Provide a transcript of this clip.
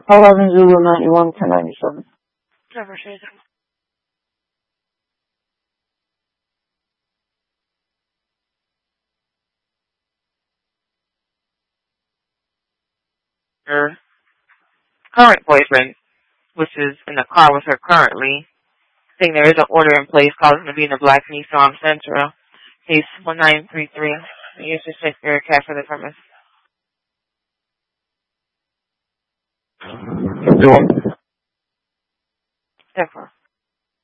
11 Zulu 91 1097. Never say that. Her current boyfriend, which is in the car with her currently, saying there is an order in place causing to be in the black Nissan Sentra. Case 1933. Use your Shakespeare cat for the premise. Doing. Therefore.